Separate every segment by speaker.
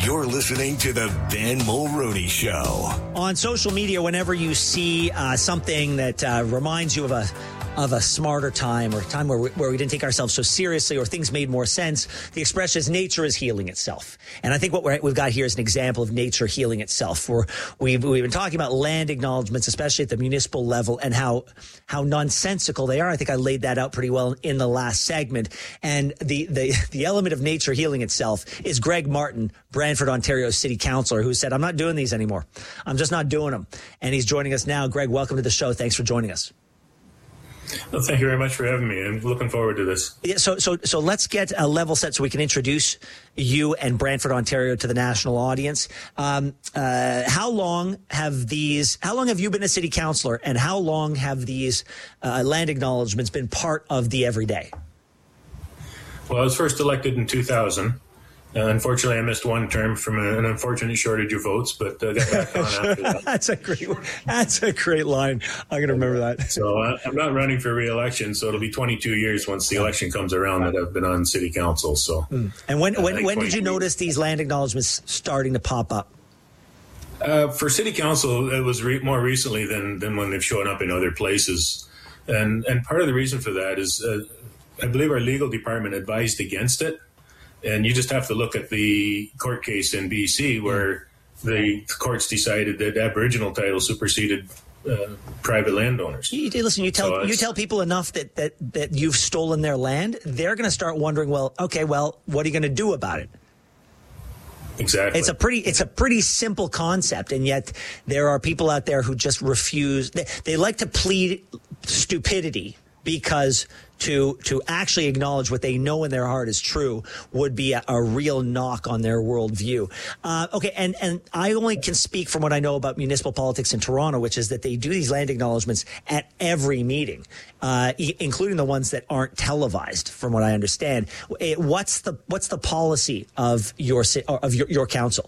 Speaker 1: You're listening to the Ben Mulroney Show.
Speaker 2: On social media, whenever you see something that reminds you of a smarter time, or a time where we didn't take ourselves so seriously, or things made more sense, the expression is nature is healing itself. And I think what we've got here is an example of nature healing itself. We've been talking about land acknowledgements, especially at the municipal level, and how nonsensical they are. I think I laid that out pretty well in the last segment. And the element of nature healing itself is Greg Martin, Brantford, Ontario City Councillor, who said, I'm not doing these anymore. I'm just not doing them. And he's joining us now. Greg, welcome to the show. Thanks for joining us.
Speaker 3: Well, thank you very much for having me. I'm looking forward to this.
Speaker 2: Yeah, so let's get a level set so we can introduce you and Brantford, Ontario to the national audience. How long have you been a city councillor, and how long have these land acknowledgements been part of the everyday?
Speaker 3: Well, I was first elected in 2000. Unfortunately, I missed one term from an unfortunate shortage of votes, but got back on after that.
Speaker 2: That's a great line. I'm going to remember that.
Speaker 3: So I'm not running for re-election, so it'll be 22 years once the election comes around that I've been on city council. So,
Speaker 2: And when did you notice these land acknowledgements starting to pop up?
Speaker 3: For city council, it was more recently than when they've shown up in other places. And part of the reason for that is I believe our legal department advised against it. And you just have to look at the court case in BC where the courts decided that Aboriginal title superseded private landowners.
Speaker 2: Listen, you tell people enough that you've stolen their land, they're going to start wondering, what are you going to do about it?
Speaker 3: Exactly.
Speaker 2: It's a pretty simple concept, and yet there are people out there who just refuse. They like to plead stupidity, because to actually acknowledge what they know in their heart is true would be a real knock on their worldview. Okay, and I only can speak from what I know about municipal politics in Toronto, which is that they do these land acknowledgements at every meeting, including the ones that aren't televised, from what I understand. What's the policy of your council?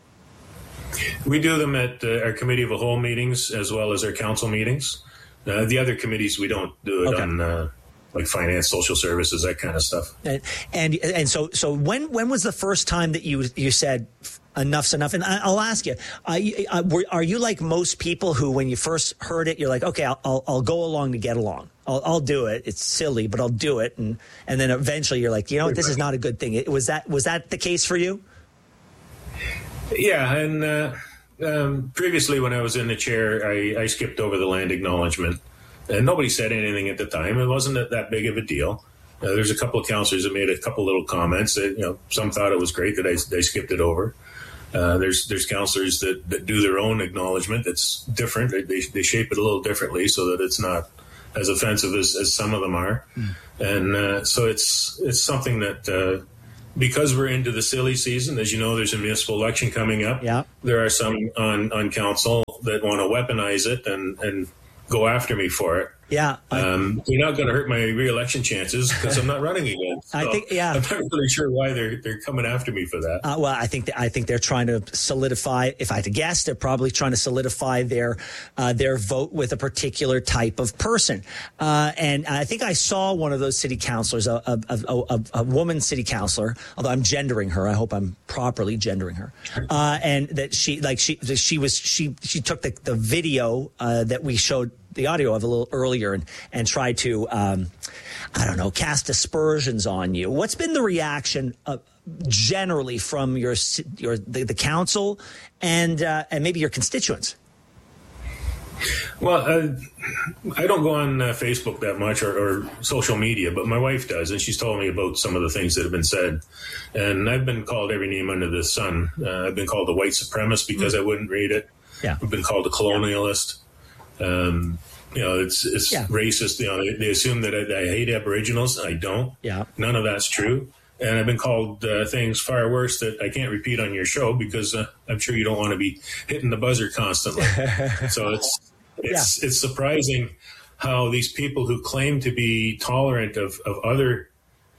Speaker 3: We do them at our committee of the whole meetings as well as our council meetings. The other committees, we don't do it on like finance, social services, that kind of stuff.
Speaker 2: And so when was the first time that you said enough's enough? And I'll ask you, are you like most people who, when you first heard it, you're like, okay, I'll go along to get along. I'll do it. It's silly, but I'll do it. And then eventually you're like, this is not a good thing. Was that the case for you?
Speaker 3: Yeah, and previously, when I was in the chair, I skipped over the land acknowledgement, and nobody said anything at the time. It wasn't that big of a deal. There's a couple of councillors that made a couple little comments that, some thought it was great that they skipped it over. There's councillors that do their own acknowledgement that's different. They shape it a little differently so that it's not as offensive as some of them are. And so it's something that... because we're into the silly season, as you know, there's a municipal election coming up.
Speaker 2: Yeah.
Speaker 3: There are some on council that want to weaponize it and go after me for it.
Speaker 2: Yeah.
Speaker 3: You're not going to hurt my re-election chances because I'm not running again. So I'm not really sure why they're coming after me for that.
Speaker 2: Well, I think they're trying to solidify. If I had to guess, they're probably trying to solidify their vote with a particular type of person. And I think I saw one of those city councilors, a woman city councilor, although I'm gendering her. I hope I'm properly gendering her. And that she took the video that we showed the audio of a little earlier and try to, cast aspersions on you. What's been the reaction generally from the council and maybe your constituents?
Speaker 3: Well, I don't go on Facebook that much or social media, but my wife does, and she's told me about some of the things that have been said. And I've been called every name under the sun. I've been called a white supremacist because I wouldn't read it.
Speaker 2: Yeah.
Speaker 3: I've been called a colonialist. It's racist. They assume that I hate Aboriginals. I don't.
Speaker 2: Yeah. None
Speaker 3: of that's true. And I've been called things far worse that I can't repeat on your show because I'm sure you don't want to be hitting the buzzer constantly. So it's surprising how these people who claim to be tolerant of other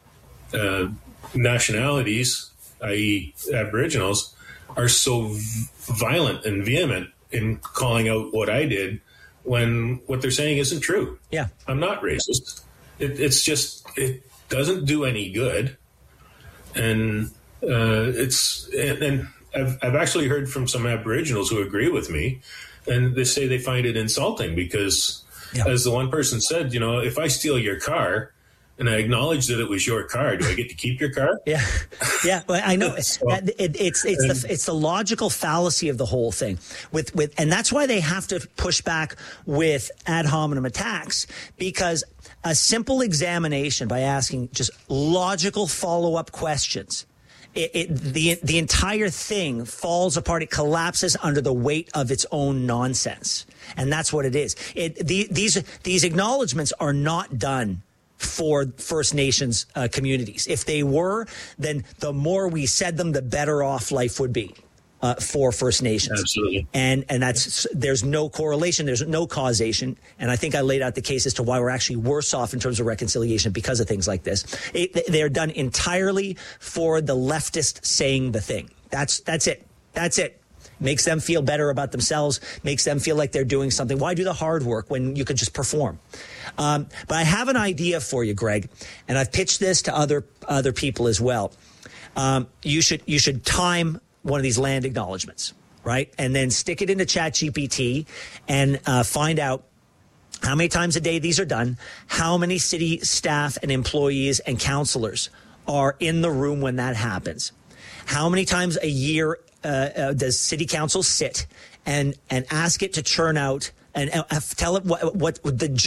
Speaker 3: nationalities, i.e. Aboriginals, are so violent and vehement in calling out what I did when what they're saying isn't true.
Speaker 2: Yeah.
Speaker 3: I'm not racist. It doesn't do any good. And and I've actually heard from some Aboriginals who agree with me, and they say they find it insulting because, as the one person said, if I steal your car and I acknowledge that it was your car, do I get to keep your car?
Speaker 2: Yeah. Well, I know it's the logical fallacy of the whole thing. And that's why they have to push back with ad hominem attacks, because a simple examination by asking just logical follow-up questions, the entire thing falls apart. It collapses under the weight of its own nonsense, and that's what it is. These acknowledgments are not done for First Nations communities. If they were, then the more we said them, the better off life would be for First Nations.
Speaker 3: Absolutely.
Speaker 2: And there's no correlation, there's no causation. And I think I laid out the case as to why we're actually worse off in terms of reconciliation because of things like this. They're done entirely for the leftist saying the thing. That's it. That's it. Makes them feel better about themselves, makes them feel like they're doing something. Why do the hard work when you could just perform? But I have an idea for you, Greg, and I've pitched this to other people as well. You should time one of these land acknowledgments, right? And then stick it into ChatGPT and find out how many times a day these are done, how many city staff and employees and councillors are in the room when that happens, how many times a year does city council sit and ask it to churn out and tell it what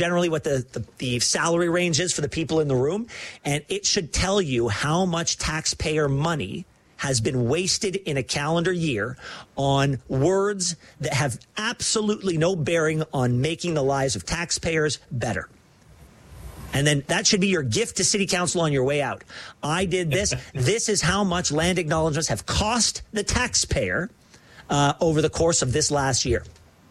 Speaker 2: the salary range is for the people in the room, and it should tell you how much taxpayer money has been wasted in a calendar year on words that have absolutely no bearing on making the lives of taxpayers better. And then that should be your gift to city council on your way out. I did this. This is how much land acknowledgements have cost the taxpayer over the course of this last year.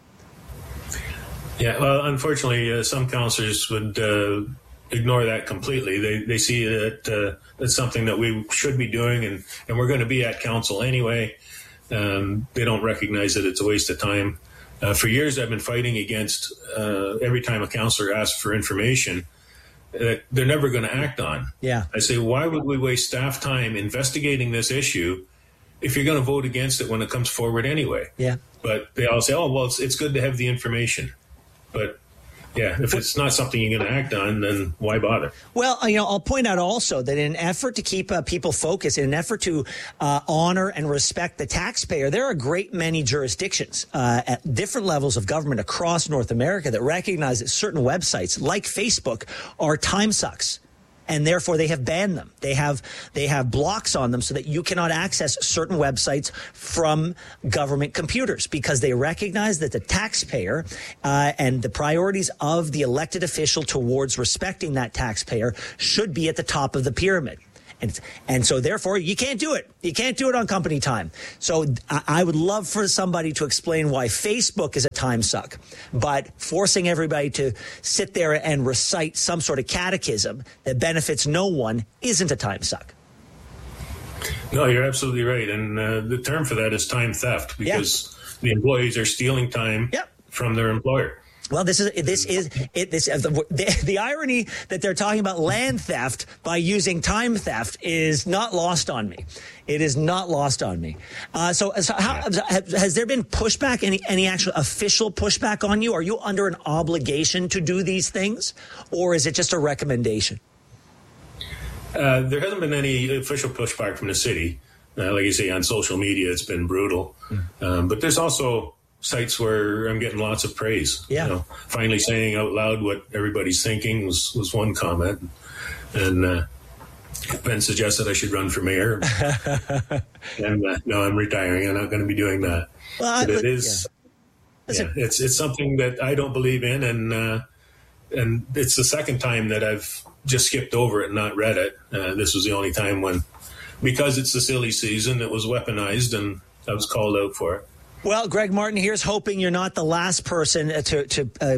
Speaker 3: Yeah, well, unfortunately, some councillors would ignore that completely. They see that that's something that we should be doing, and we're going to be at council anyway. They don't recognize that it's a waste of time. For years, I've been fighting against every time a councillor asks for information that they're never going to act on.
Speaker 2: Yeah.
Speaker 3: I say, why would we waste staff time investigating this issue if you're going to vote against it when it comes forward anyway?
Speaker 2: Yeah.
Speaker 3: But they all say, oh, well, it's good to have the information. But yeah, if it's not something you're going to act on, then why bother?
Speaker 2: Well, I'll point out also that in an effort to keep people focused, in an effort to honor and respect the taxpayer, there are a great many jurisdictions at different levels of government across North America that recognize that certain websites, like Facebook, are time sucks. And therefore, they have banned them. They have blocks on them so that you cannot access certain websites from government computers, because they recognize that the taxpayer and the priorities of the elected official towards respecting that taxpayer should be at the top of the pyramid. And so, therefore, you can't do it. You can't do it on company time. So I would love for somebody to explain why Facebook is a time suck, but forcing everybody to sit there and recite some sort of catechism that benefits no one isn't a time suck.
Speaker 3: No, you're absolutely right. And the term for that is time theft, because the employees are stealing time from their employer.
Speaker 2: Well, the irony that they're talking about land theft by using time theft is not lost on me. It is not lost on me. Has there been pushback, any actual official pushback on you? Are you under an obligation to do these things, or is it just a recommendation?
Speaker 3: There hasn't been any official pushback from the city. Like you say, on social media, it's been brutal. But there's also sites where I'm getting lots of praise.
Speaker 2: Yeah.
Speaker 3: Finally saying out loud what everybody's thinking was one comment. And Ben suggested I should run for mayor. And no, I'm retiring. I'm not going to be doing that. Well, but it is. Yeah. It's something that I don't believe in, and it's the second time that I've just skipped over it and not read it. This was the only time when, because it's the silly season, it was weaponized, and I was called out for it.
Speaker 2: Well, Greg Martin, here's hoping you're not the last person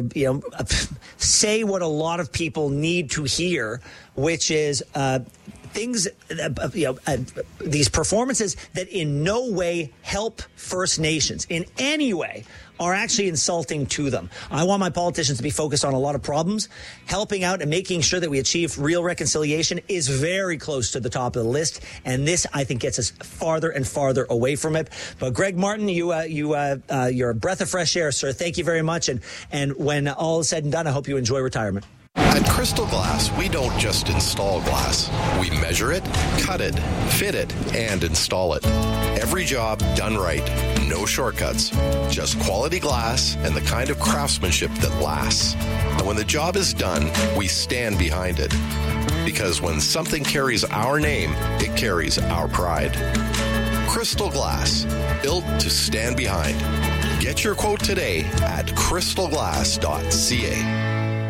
Speaker 2: to say what a lot of people need to hear, which is things, these performances that in no way help First Nations in any way are actually insulting to them. I want my politicians to be focused on a lot of problems. Helping out and making sure that we achieve real reconciliation is very close to the top of the list. And this, I think, gets us farther and farther away from it. But Greg Martin, you're a breath of fresh air, sir. Thank you very much. And when all is said and done, I hope you enjoy retirement.
Speaker 4: At Crystal Glass, we don't just install glass. We measure it, cut it, fit it, and install it. Every job done right. No shortcuts. Just quality glass and the kind of craftsmanship that lasts. And when the job is done, we stand behind it. Because when something carries our name, it carries our pride. Crystal Glass, built to stand behind. Get your quote today at crystalglass.ca.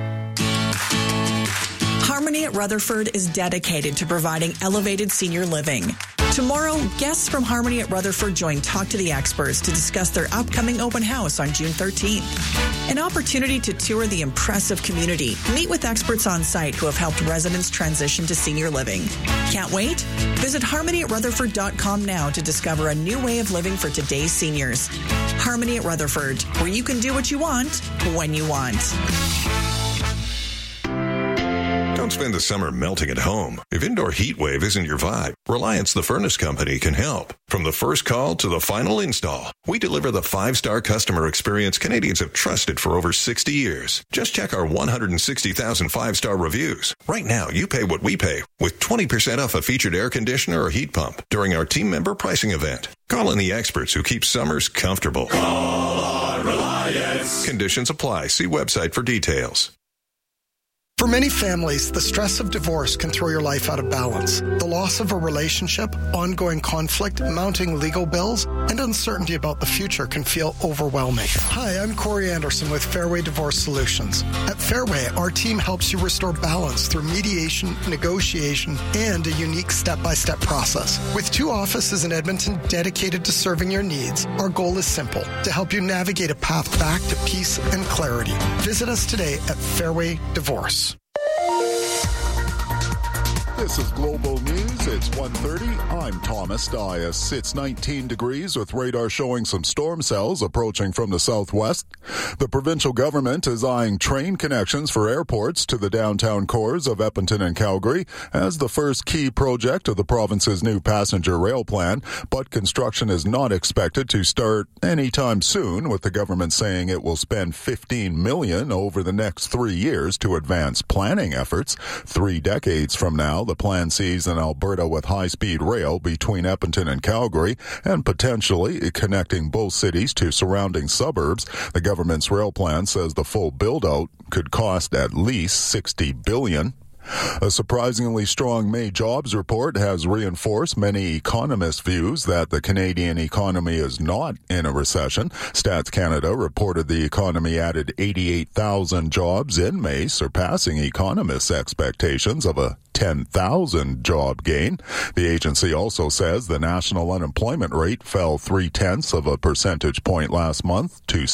Speaker 5: Harmony at Rutherford is dedicated to providing elevated senior living. Tomorrow, guests from Harmony at Rutherford join Talk to the Experts to discuss their upcoming open house on June 13th. An opportunity to tour the impressive community, meet with experts on site who have helped residents transition to senior living. Can't wait? Visit harmonyatrutherford.com now to discover a new way of living for today's seniors. Harmony at Rutherford, where you can do what you want, when you want.
Speaker 6: Don't spend the summer melting at home. If indoor heat wave isn't your vibe, Reliance the Furnace Company can help. From the first call to the final install, we deliver the 5-star customer experience Canadians have trusted for over 60 years. Just check our 160,000 5-star reviews. Right now, you pay what we pay with 20% off a featured air conditioner or heat pump during our team member pricing event. Call in the experts who keep summers comfortable.
Speaker 1: Call on Reliance.
Speaker 6: Conditions apply. See website for details.
Speaker 7: For many families, the stress of divorce can throw your life out of balance. The loss of a relationship, ongoing conflict, mounting legal bills, and uncertainty about the future can feel overwhelming. Hi, I'm Corey Anderson with Fairway Divorce Solutions. At Fairway, our team helps you restore balance through mediation, negotiation, and a unique step-by-step process. With 2 offices in Edmonton dedicated to serving your needs, our goal is simple: to help you navigate a path back to peace and clarity. Visit us today at Fairway Divorce.
Speaker 8: This is Global News. It's 1:30. I'm Thomas Dias. It's 19 degrees with radar showing some storm cells approaching from the southwest. The provincial government is eyeing train connections for airports to the downtown cores of Edmonton and Calgary as the first key project of the province's new passenger rail plan, but construction is not expected to start anytime soon, with the government saying it will spend $15 million over the next 3 years to advance planning efforts. 3 decades from now, the plan sees an Alberta with high-speed rail between Edmonton and Calgary and potentially connecting both cities to surrounding suburbs. The government's rail plan says the full build-out could cost at least $60 billion. A surprisingly strong May jobs report has reinforced many economists' views that the Canadian economy is not in a recession. Stats Canada reported the economy added 88,000 jobs in May, surpassing economists' expectations of a 10,000 job gain. The agency also says the national unemployment rate fell 0.3 of a percentage point last month to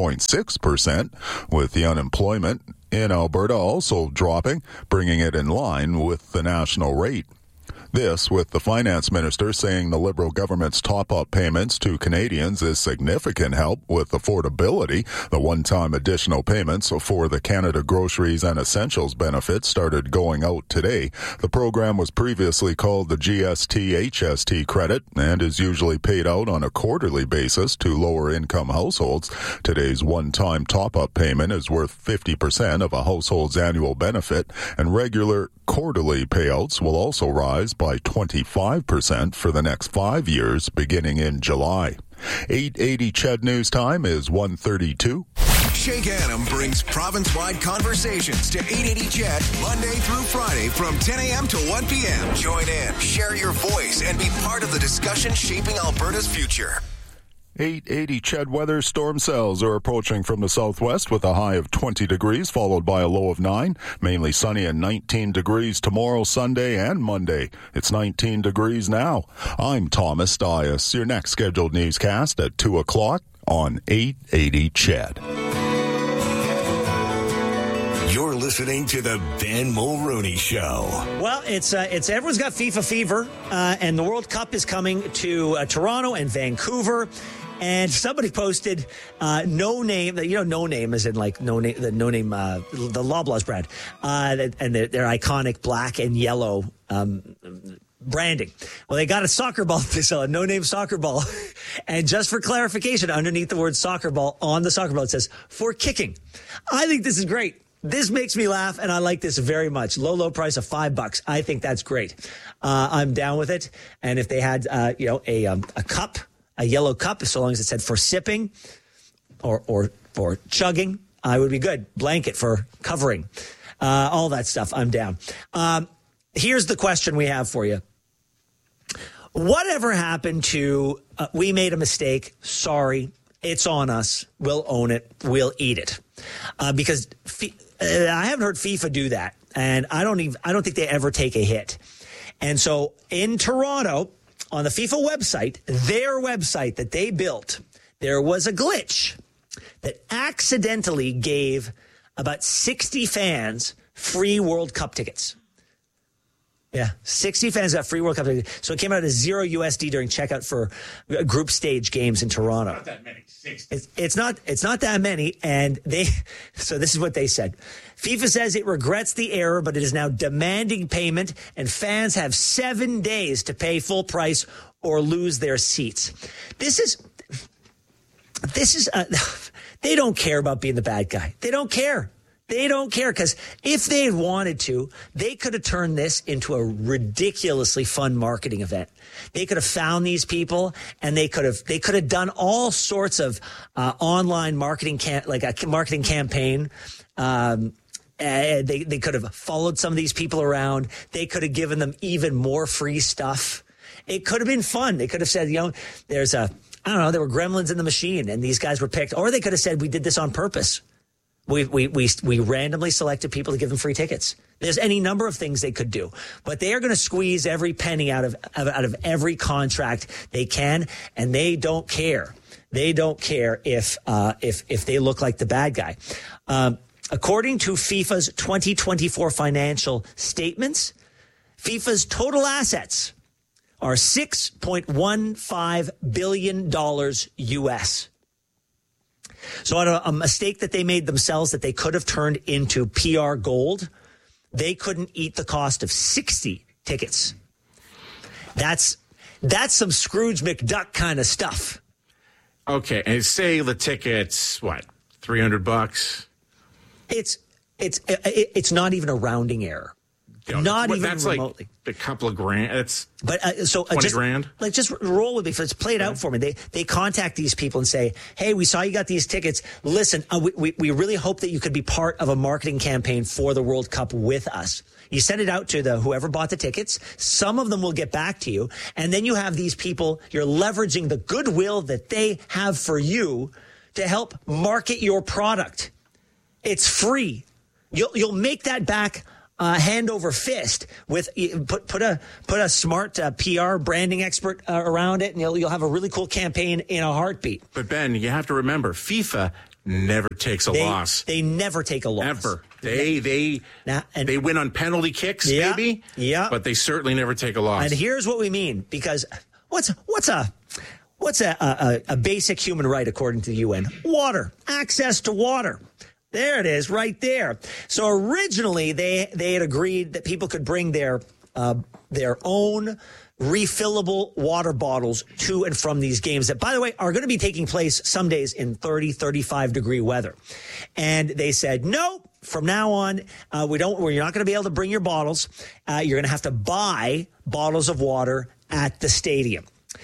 Speaker 8: 6.6%, with the unemployment in Alberta also dropping, bringing it in line with the national rate. This with the finance minister saying the Liberal government's top-up payments to Canadians is significant help with affordability. The one-time additional payments for the Canada Groceries and Essentials benefit started going out today. The program was previously called the GST-HST credit and is usually paid out on a quarterly basis to lower-income households. Today's one-time top-up payment is worth 50% of a household's annual benefit, and regular quarterly payouts will also rise by 25% for the next 5 years, beginning in July. 8:80 CHED News Time is 1:32.
Speaker 1: Shake Adam brings province-wide conversations to 880 CHED Monday through Friday from 10 a.m. to 1 p.m. Join in, share your voice, and be part of the discussion shaping Alberta's future.
Speaker 8: 8:80 CHED weather. Storm cells are approaching from the southwest with a high of 20 degrees, followed by a low of 9. Mainly sunny and 19 degrees tomorrow, Sunday, and Monday. It's 19 degrees now. I'm Thomas Dias. Your next scheduled newscast at 2 o'clock on 880 CHED.
Speaker 1: You're listening to the Ben Mulrooney Show.
Speaker 2: Well, it's everyone's got FIFA fever, and the World Cup is coming to Toronto and Vancouver. And somebody posted No Name, No Name is in like No Name, the Loblaws brand, and their iconic black and yellow branding. Well, they got a soccer ball. They sell a No Name soccer ball. And just for clarification, underneath the word soccer ball, on the soccer ball, it says, for kicking. I think this is great. This makes me laugh, and I like this very much. Low price of $5. I think that's great. I'm down with it. And if they had, a cup, a yellow cup, so long as it said for sipping or chugging, I would be good. Blanket for covering, all that stuff. I'm down. Here's the question we have for you. Whatever happened to, we made a mistake. Sorry. It's on us. We'll own it. We'll eat it. Because I haven't heard FIFA do that. And I don't think they ever take a hit. And so in Toronto, on the FIFA website, their website that they built, there was a glitch that accidentally gave about 60 fans free World Cup tickets. Yeah, 60 fans got free World Cup tickets. So it came out as $0 during checkout for group stage games in Toronto.
Speaker 9: Not that many. 60.
Speaker 2: It's not that many. And so this is what they said. FIFA says it regrets the error, but it is now demanding payment, and fans have 7 days to pay full price or lose their seats. This is they don't care about being the bad guy. They don't care. They don't care, because if they had wanted to, they could have turned this into a ridiculously fun marketing event. They could have found these people, and they could have done all sorts of online marketing, like a marketing campaign. They could have followed some of these people around. They could have given them even more free stuff. It could have been fun. They could have said, there were gremlins in the machine, and these guys were picked. Or they could have said, we did this on purpose. We randomly selected people to give them free tickets. There's any number of things they could do, but they are going to squeeze every penny out of every contract they can, and they don't care. They don't care if they look like the bad guy. According to FIFA's 2024 financial statements, FIFA's total assets are $6.15 billion US. So on a mistake that they made themselves that they could have turned into PR gold, they couldn't eat the cost of 60 tickets. That's some Scrooge McDuck kind of stuff.
Speaker 9: Okay, and say the ticket's what, $300?
Speaker 2: It's not even a rounding error. Not even
Speaker 9: that's
Speaker 2: remotely.
Speaker 9: Like a couple of grand. It's
Speaker 2: so
Speaker 9: 20 grand.
Speaker 2: Like, just roll with me. Let's play it out for me. They contact these people and say, "Hey, we saw you got these tickets. Listen, we really hope that you could be part of a marketing campaign for the World Cup with us." You send it out to whoever bought the tickets. Some of them will get back to you, and then you have these people. You're leveraging the goodwill that they have for you to help market your product. It's free. You'll make that back. Hand over fist with put a smart PR branding expert around it, and you'll have a really cool campaign in a heartbeat.
Speaker 9: But Ben, you have to remember, FIFA never takes a loss.
Speaker 2: They never take a loss.
Speaker 9: Ever. They win on penalty kicks, maybe. Yeah. But they certainly never take a loss.
Speaker 2: And here's what we mean, because what's a basic human right according to the UN? Water, access to water. There it is, right there. So originally they had agreed that people could bring their own refillable water bottles to and from these games that, by the way, are going to be taking place some days in 30, 35 degree weather. And they said, no, from now on, you're not going to be able to bring your bottles. You're going to have to buy bottles of water at the stadium.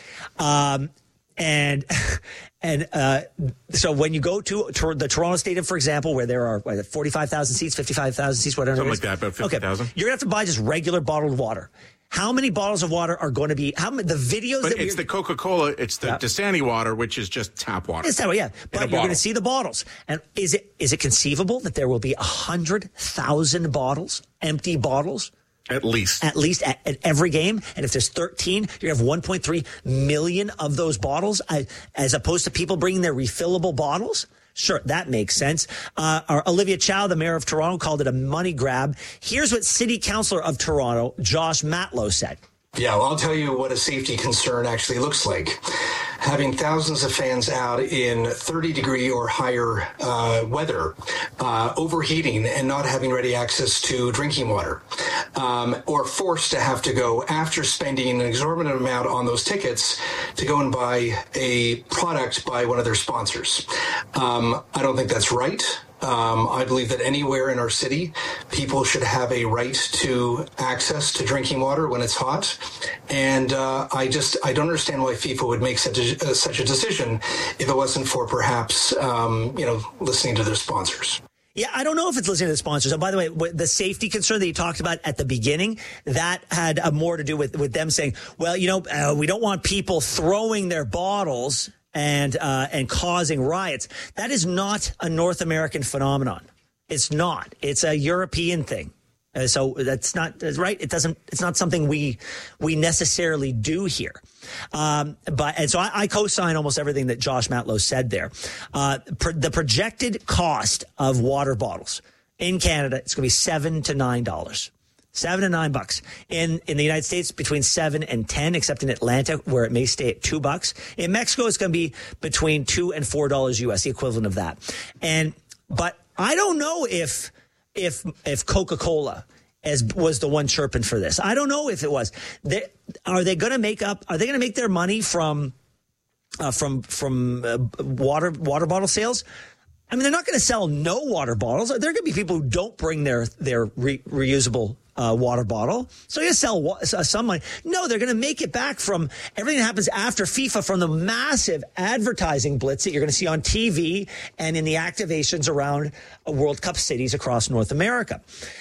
Speaker 2: So when you go to the Toronto Stadium, for example, where there are 45,000 seats, 55,000 seats, whatever.
Speaker 9: Something like that, about 50,000.
Speaker 2: Okay. You're going to have to buy just regular bottled water. How many bottles of water are going to be, the videos
Speaker 9: but it's the Coca-Cola, it's the Dasani water, which is just tap water.
Speaker 2: It's tap water, yeah. But you're going to see the bottles. And is it conceivable that there will be 100,000 bottles, empty bottles?
Speaker 9: At least
Speaker 2: at every game. And if there's 13, you're going to have 1.3 million of those bottles, as opposed to people bringing their refillable bottles. Sure, that makes sense. Olivia Chow, the mayor of Toronto, called it a money grab. Here's what City Councillor of Toronto, Josh Matlow, said.
Speaker 10: Yeah, well, I'll tell you what a safety concern actually looks like. Having thousands of fans out in 30-degree or higher weather, overheating and not having ready access to drinking water, or forced to have to go after spending an exorbitant amount on those tickets to go and buy a product by one of their sponsors. I don't think that's right. I believe that anywhere in our city, people should have a right to access to drinking water when it's hot. And I don't understand why FIFA would make such a decision if it wasn't for perhaps, listening to their sponsors.
Speaker 2: Yeah, I don't know if it's listening to the sponsors. And by the way, the safety concern that you talked about at the beginning, that had more to do with them saying, well, we don't want people throwing their bottles and causing riots. That is not a North American phenomenon. It's not. It's a European thing. So that's not right. It's not something we necessarily do here. So I co-sign almost everything that Josh Matlow said there. The projected cost of water bottles in Canada, it's going to be $7 to $9. $7 to $9. In the United States, between $7 and $10, except in Atlanta, where it may stay at $2. In Mexico, it's going to be between $2 and $4 US, the equivalent of that. But I don't know if Coca-Cola was the one chirping for this. I don't know if it was. Are they going to make their money from water bottle sales? I mean, they're not going to sell no water bottles. There are going to be people who don't bring their reusable water bottle. So you sell some money. No, they're going to make it back from everything that happens after FIFA, from the massive advertising blitz that you're going to see on TV and in the activations around World Cup cities across North America.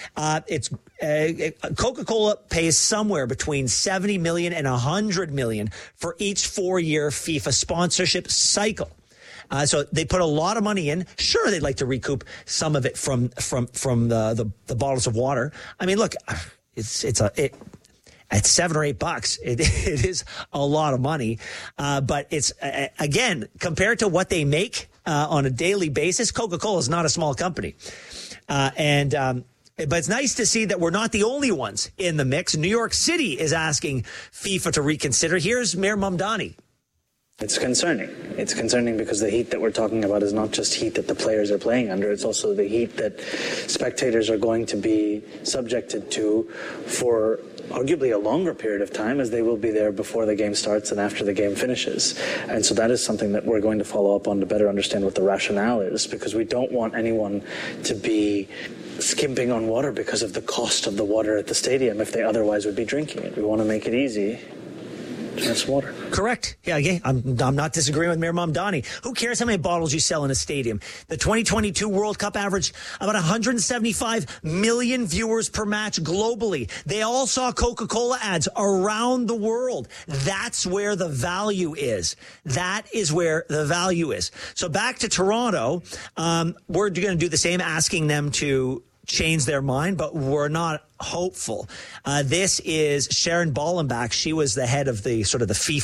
Speaker 2: Coca-Cola pays somewhere between $70 million and $100 million for each 4-year FIFA sponsorship cycle. So they put a lot of money in. Sure, they'd like to recoup some of it from the bottles of water. I mean, look, at $7 or $8, it is a lot of money. But it's again, compared to what they make on a daily basis, Coca-Cola is not a small company. But it's nice to see that we're not the only ones in the mix. New York City is asking FIFA to reconsider. Here's Mayor Mamdani.
Speaker 11: It's concerning. It's concerning because the heat that we're talking about is not just heat that the players are playing under. It's also the heat that spectators are going to be subjected to for arguably a longer period of time, as they will be there before the game starts and after the game finishes. And so that is something that we're going to follow up on to better understand what the rationale is, because we don't want anyone to be skimping on water because of the cost of the water at the stadium if they otherwise would be drinking it. We want to make it easy. That's water.
Speaker 2: Correct. Yeah, I'm not disagreeing with Mayor Mamdani. Who cares how many bottles you sell in a stadium? The 2022 World Cup averaged about 175 million viewers per match globally. They all saw Coca-Cola ads around the world. That's where the value is. That is where the value is. So back to Toronto, we're going to do the same, asking them to change their mind, but we're not hopeful. This is Sharon Ballenbach. She was the head of the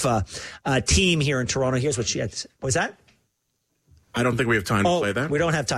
Speaker 2: FIFA team here in Toronto. Here's what she had to say. Was that?
Speaker 9: I don't think we have time to play that.
Speaker 2: We don't have time.